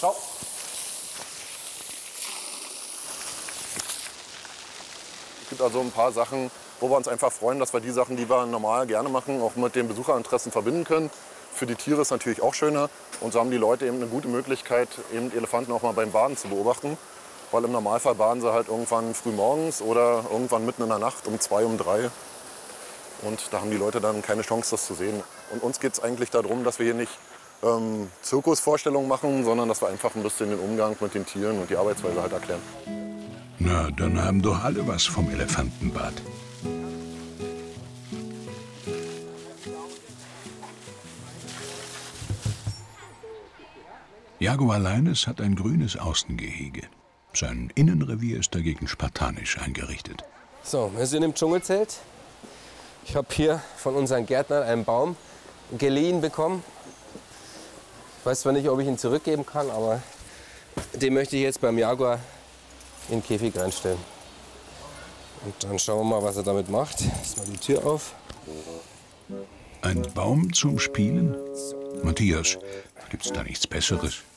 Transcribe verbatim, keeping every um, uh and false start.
Ciao. Es gibt also ein paar Sachen, wo wir uns einfach freuen, dass wir die Sachen, die wir normal gerne machen, auch mit den Besucherinteressen verbinden können. Für die Tiere ist natürlich auch schöner. Und so haben die Leute eben eine gute Möglichkeit, eben Elefanten auch mal beim Baden zu beobachten. Weil im Normalfall baden sie halt irgendwann früh morgens oder irgendwann mitten in der Nacht um zwei, um drei. Und da haben die Leute dann keine Chance, das zu sehen. Und uns geht es eigentlich darum, dass wir hier nicht ähm, Zirkusvorstellungen machen, sondern dass wir einfach ein bisschen den Umgang mit den Tieren und die Arbeitsweise halt erklären. Na, dann haben doch alle was vom Elefantenbad. Jaguar Leines hat ein grünes Außengehege. Sein Innenrevier ist dagegen spartanisch eingerichtet. So, wir sind im Dschungelzelt. Ich habe hier von unseren Gärtnern einen Baum geliehen bekommen. Ich weiß zwar nicht, ob ich ihn zurückgeben kann, aber den möchte ich jetzt beim Jaguar in den Käfig reinstellen. Und dann schauen wir mal, was er damit macht. Lass mal die Tür auf. Ein Baum zum Spielen? Matthias, gibt's da nichts Besseres?